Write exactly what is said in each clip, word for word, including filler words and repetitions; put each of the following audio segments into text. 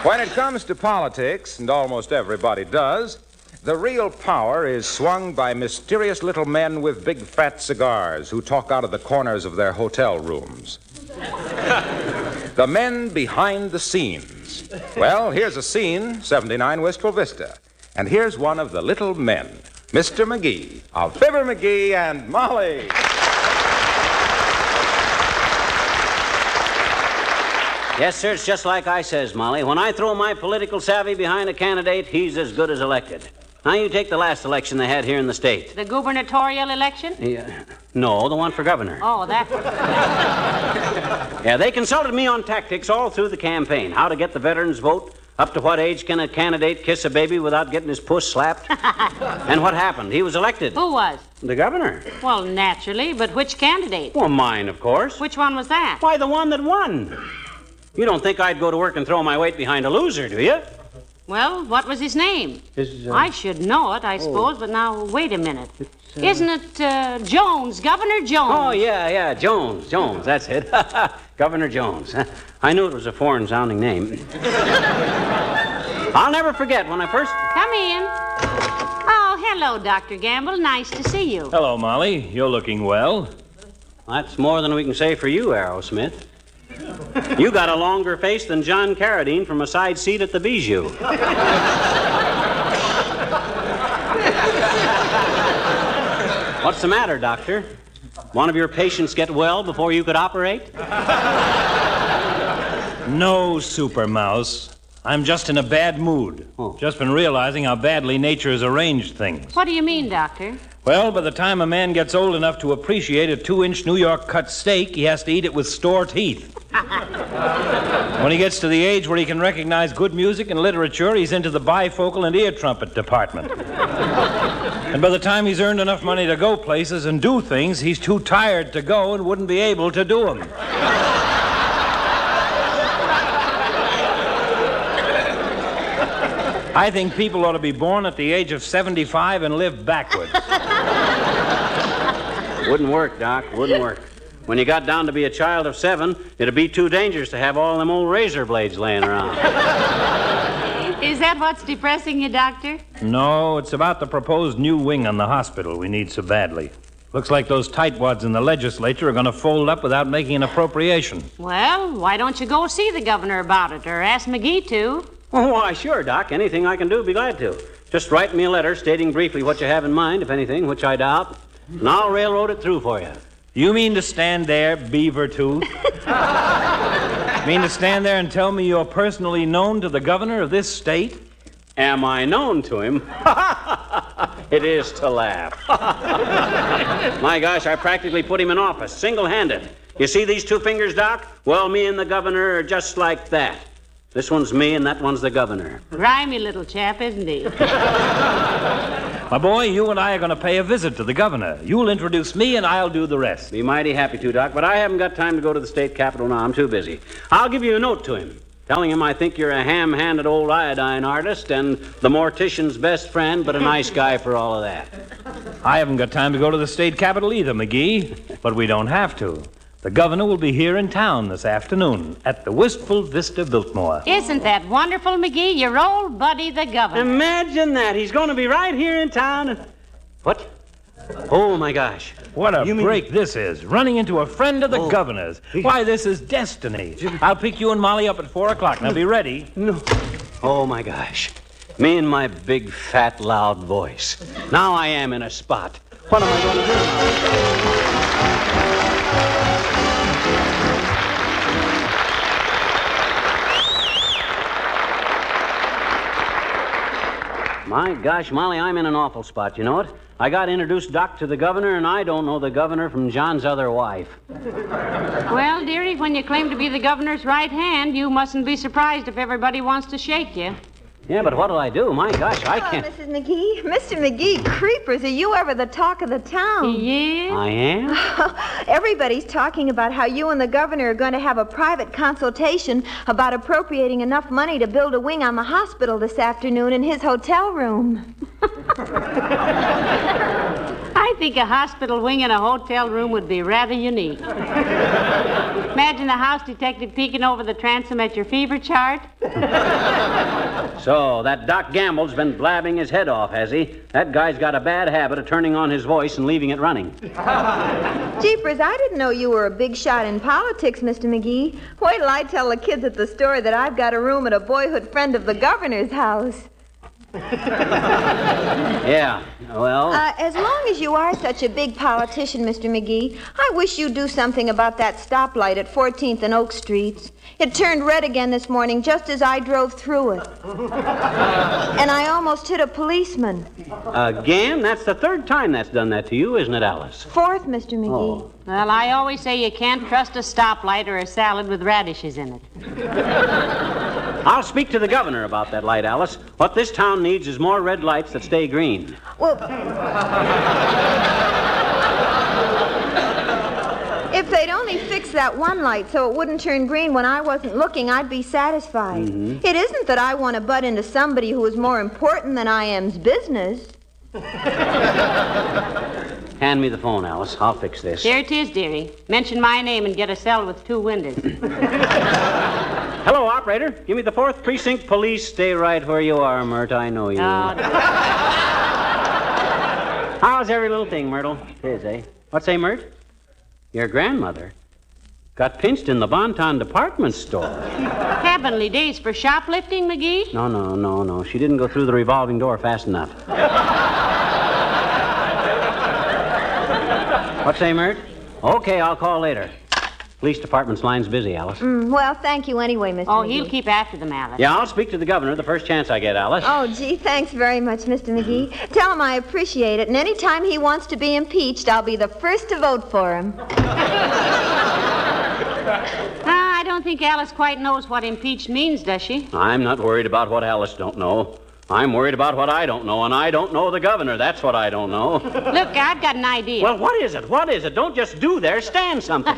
When it comes to politics, and almost everybody does, the real power is swung by mysterious little men with big fat cigars who talk out of the corners of their hotel rooms. The men behind the scenes. Well, here's a scene, seventy-nine Wistful Vista. And here's one of the little men, Mister McGee, of Fibber McGee and Molly. Yes, sir, it's just like I says, Molly. When I throw my political savvy behind a candidate, he's as good as elected. Now, you take the last election they had here in the state. The gubernatorial election? Yeah. No, the one for governor. Oh, that one. Yeah, they consulted me on tactics all through the campaign. How to get the veterans' vote, up to what age can a candidate kiss a baby without getting his puss slapped. And what happened? He was elected. Who was? The governor. Well, naturally, but which candidate? Well, mine, of course. Which one was that? Why, the one that won. You don't think I'd go to work and throw my weight behind a loser, do you? Well, what was his name? His, uh... I should know it, I suppose, oh. But now, wait a minute. Uh... Isn't it uh, Jones, Governor Jones? Oh, yeah, yeah, Jones, Jones, that's it. Governor Jones. I knew it was a foreign-sounding name. I'll never forget when I first... Come in. Oh, hello, Doctor Gamble. Nice to see you. Hello, Molly. You're looking well. That's more than we can say for you, Aerosmith. You got a longer face than John Carradine from a side seat at the Bijou. What's the matter, Doctor? One of your patients get well before you could operate? No, Super Mouse. I'm just in a bad mood. Oh. Just been realizing how badly nature has arranged things. What do you mean, Doctor? Well, by the time a man gets old enough to appreciate a two-inch New York cut steak, he has to eat it with store teeth. When he gets to the age where he can recognize good music and literature, he's into the bifocal and ear trumpet department. And by the time he's earned enough money to go places and do things, he's too tired to go and wouldn't be able to do them. I think people ought to be born at the age of seventy-five and live backwards. Wouldn't work, Doc. Wouldn't work. When you got down to be a child of seven, it'd be too dangerous to have all them old razor blades laying around. Is that what's depressing you, Doctor? No, it's about the proposed new wing on the hospital we need so badly. Looks like those tightwads in the legislature are going to fold up without making an appropriation. Well, why don't you go see the governor about it, or ask McGee to? Oh, why, sure, Doc. Anything I can do, be glad to. Just write me a letter stating briefly what you have in mind, if anything, which I doubt, and I'll railroad it through for you. You mean to stand there, beaver tooth? Mean to stand there and tell me you're personally known to the governor of this state? Am I known to him? It is to laugh. My gosh, I practically put him in office, single-handed. You see these two fingers, Doc? Well, me and the governor are just like that. This one's me and that one's the governor. Grimy little chap, isn't he? My boy, you and I are going to pay a visit to the governor. You'll introduce me and I'll do the rest. Be mighty happy to, Doc, but I haven't got time to go to the state capitol now. I'm too busy. I'll give you a note to him, telling him I think you're a ham-handed old iodine artist and the mortician's best friend, but a nice guy for all of that. I haven't got time to go to the state capitol either, McGee, but we don't have to. The governor will be here in town this afternoon at the Wistful Vista Biltmore. Isn't that wonderful, McGee? Your old buddy, the governor. Imagine that. He's going to be right here in town. And... What? Oh, my gosh. What a you break mean... this is. Running into a friend of the oh. governor's. Why, this is destiny. I'll pick you and Molly up at four o'clock. Now, be ready. No. Oh, my gosh. Me and my big, fat, loud voice. Now I am in a spot. What am I going to do now? My gosh, Molly, I'm in an awful spot, you know it? I got introduced, Doc, to the governor, and I don't know the governor from John's other wife. Well, dearie, when you claim to be the governor's right hand, you mustn't be surprised if everybody wants to shake you. Yeah, but what'll I do? My gosh, I Hello, can't... Missus McGee. Mister McGee, creepers, are you ever the talk of the town? Yeah? I am? Everybody's talking about how you and the governor are going to have a private consultation about appropriating enough money to build a wing on the hospital this afternoon in his hotel room. I think a hospital wing in a hotel room would be rather unique. Imagine the house detective peeking over the transom at your fever chart. So, that Doc Gamble's been blabbing his head off, has he? That guy's got a bad habit of turning on his voice and leaving it running. Jeepers, I didn't know you were a big shot in politics, Mister McGee. Wait till I tell the kids at the store that I've got a room at a boyhood friend of the governor's house. Yeah, well... Uh, as long as you are such a big politician, Mister McGee, I wish you'd do something about that stoplight at fourteenth and Oak Streets. It turned red again this morning just as I drove through it. And I almost hit a policeman. Again? That's the third time that's done that to you, isn't it, Alice? Fourth, Mister McGee. Oh. Well, I always say you can't trust a stoplight or a salad with radishes in it. I'll speak to the governor about that light, Alice. What this town needs is more red lights that stay green. Well, if they'd only fix that one light so it wouldn't turn green when I wasn't looking, I'd be satisfied. Mm-hmm. It isn't that I want to butt into somebody who is more important than I am's business. Hand me the phone, Alice. I'll fix this. There it is, dearie. Mention my name and get a cell with two windows. Hello, operator. Give me the fourth Precinct Police. Stay right where you are, Mert. I know you. Oh, How's every little thing, Myrtle? Tis, eh? What say, Mert? Your grandmother got pinched in the Bonton department store. heavenly days for shoplifting, McGee? No, no, no, no. She didn't go through the revolving door fast enough. What say, Mert? Okay, I'll call later. Police department's line's busy, Alice. Mm, well, thank you anyway, Mister Oh, McGee. he'll keep after them, Alice. Yeah, I'll speak to the governor the first chance I get, Alice. Oh, gee, thanks very much, Mister McGee. Tell him I appreciate it, and any time he wants to be impeached, I'll be the first to vote for him. Ah, I don't think Alice quite knows what impeached means, does she? I'm not worried about what Alice don't know. I'm worried about what I don't know, and I don't know the governor. That's what I don't know. Look, I've got an idea. Well, what is it? What is it? Don't just do there. Stand something.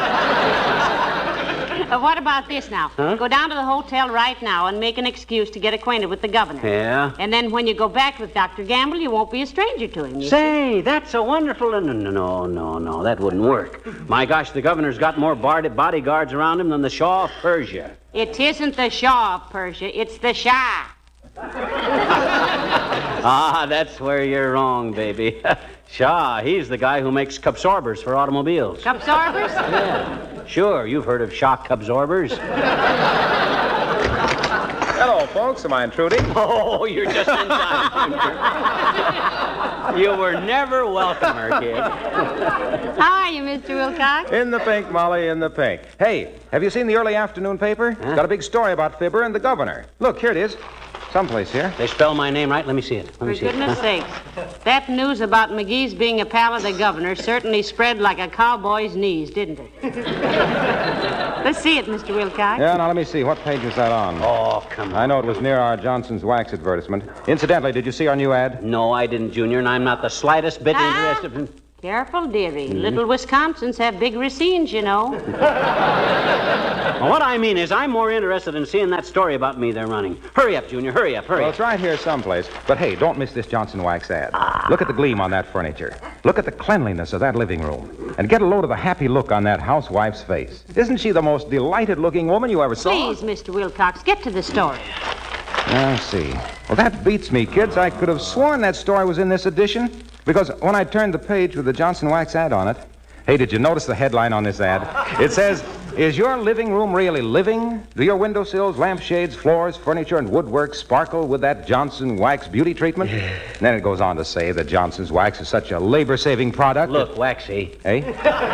Uh, what about this now? Huh? Go down to the hotel right now and make an excuse to get acquainted with the governor. Yeah? And then when you go back with Doctor Gamble, you won't be a stranger to him. You Say, that's a wonderful... No, no, no, no, no. That wouldn't work. My gosh, the governor's got more bar- bodyguards around him than the Shah of Persia. see? It isn't the Shah of Persia. It's the Shah. Ah, that's where you're wrong, baby. Shah, he's the guy who makes absorbers for automobiles. Absorbers? Yeah. Sure, you've heard of shock absorbers. Hello, folks. Am I intruding? Oh, you're just in time. You were never welcomer, kid. How are you, Mister Wilcox? In the pink, Molly, in the pink. Hey, have you seen the early afternoon paper? Huh? Got a big story about Fibber and the governor. Look, here it is. Someplace here. They spell my name right? Let me see it. Let For me see goodness it. sakes. That news about McGee's being a pal of the governor certainly spread like a cowboy's knees, didn't it? Let's see it, Mister Wilcox. Yeah, now let me see. What page is that on? Oh, come on. I know it was near our Johnson's Wax advertisement. Incidentally, did you see our new ad? No, I didn't, Junior, and I'm not the slightest bit Ah. interested in... Careful, dearie. Little Wisconsins have big racines, you know. Well, what I mean is I'm more interested in seeing that story about me they're running. Hurry up, Junior, hurry up, hurry Well, up. it's right here someplace. But hey, don't miss this Johnson Wax ad. Look at the gleam on that furniture. Look at the cleanliness of that living room. And get a load of the happy look on that housewife's face. Isn't she the most delighted-looking woman you ever saw? Please, Mister Wilcox, get to the story. I see. Well, that beats me, kids. I could have sworn that story was in this edition. Because when I turned the page with the Johnson Wax ad on it... Hey, did you notice the headline on this ad? It says, is your living room really living? Do your windowsills, lampshades, floors, furniture, and woodwork sparkle with that Johnson Wax beauty treatment? And then it goes on to say that Johnson's Wax is such a labor-saving product. Look, Waxy, Hey?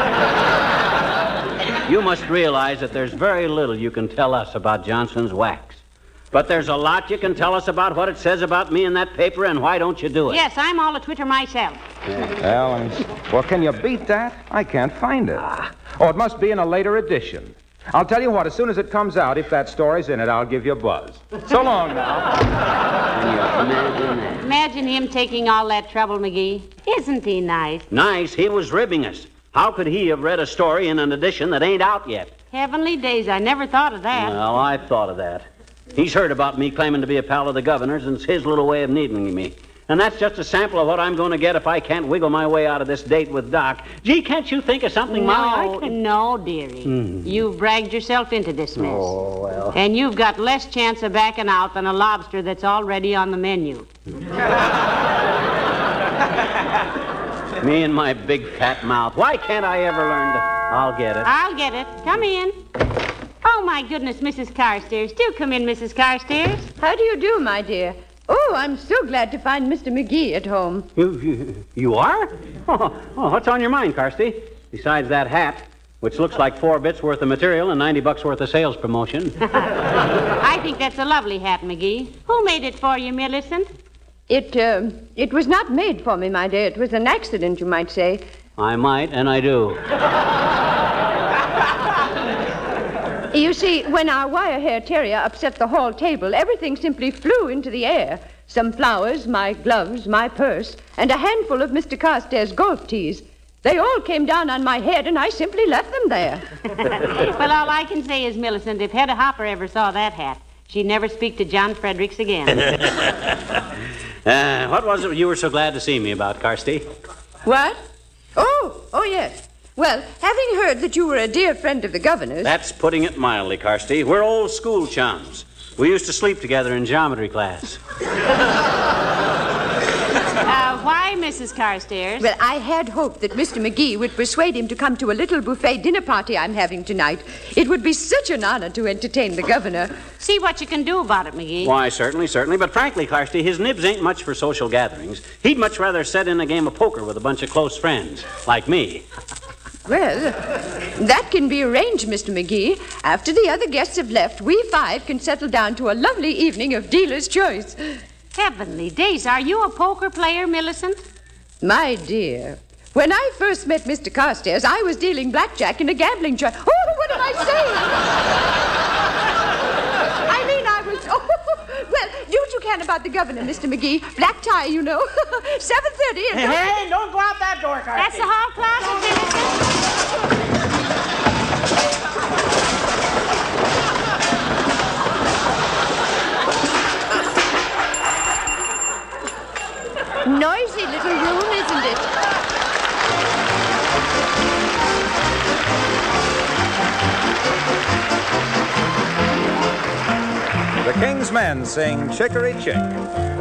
you must realize that there's very little you can tell us about Johnson's Wax. But there's a lot you can tell us about what it says about me in that paper, and why don't you do it? Yes, I'm all a Twitter myself. Well, let me see. Well, can you beat that? I can't find it. Oh, it must be in a later edition. I'll tell you what, as soon as it comes out, if that story's in it, I'll give you a buzz. So long now. Can you imagine that? Imagine him taking all that trouble, McGee. Isn't he nice? Nice, he was ribbing us. How could he have read a story in an edition that ain't out yet? Heavenly days, I never thought of that. Well, I thought of that. He's heard about me claiming to be a pal of the governor's, and it's his little way of needling me. And that's just a sample of what I'm going to get if I can't wiggle my way out of this date with Doc. Gee, can't you think of something, no, Molly? I can... No, dearie. Mm. You've bragged yourself into this mess. Oh, well. And you've got less chance of backing out than a lobster that's already on the menu. Me and my big fat mouth. Why can't I ever learn to... I'll get it. I'll get it. Come in. Oh, my goodness, Missus Carstairs. Do come in, Missus Carstairs. How do you do, my dear? Oh, I'm so glad to find Mister McGee at home. You, you, you are? Oh, oh, what's on your mind, Carsty? Besides that hat, which looks like four bits worth of material and ninety bucks worth of sales promotion. I think that's a lovely hat, McGee. Who made it for you, Millicent? It, uh, it was not made for me, my dear. It was an accident, you might say. I might, and I do. You see, when our wire-hair terrier upset the hall table, everything simply flew into the air. Some flowers, my gloves, my purse, and a handful of Mister Carstairs' golf tees. They all came down on my head, and I simply left them there. Well, all I can say is, Millicent, if Hedda Hopper ever saw that hat, she'd never speak to John Fredericks again. uh, what was it you were so glad to see me about, Carsty? What? Oh, oh, yes. Well, having heard that you were a dear friend of the governor's... That's putting it mildly, Carsty. We're old school chums. We used to sleep together in geometry class. uh, why, Missus Carstairs? Well, I had hoped that Mister McGee would persuade him to come to a little buffet dinner party I'm having tonight. It would be such an honor to entertain the governor. See what you can do about it, McGee. Why, certainly, certainly. But frankly, Carsty, his nibs ain't much for social gatherings. He'd much rather set in a game of poker with a bunch of close friends, like me. Well, that can be arranged, Mister McGee. After the other guests have left, we five can settle down to a lovely evening of dealer's choice. Heavenly days, are you a poker player, Millicent? My dear, when I first met Mister Carstairs, I was dealing blackjack in a gambling joint. Oh, what did I say? I mean, I was... Oh, well, do what you can about the governor, Mister McGee. Black tie, you know. seven thirty. Hey, hey, don't go out that door, Carsty. That's the hall closet, Millicent. Noisy little room, isn't it? The King's Men sing Chicory Chick.